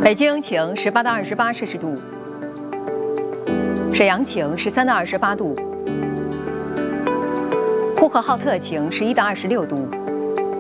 北京晴18到28摄氏度，沈阳晴13到28度，呼和浩特晴11到26度。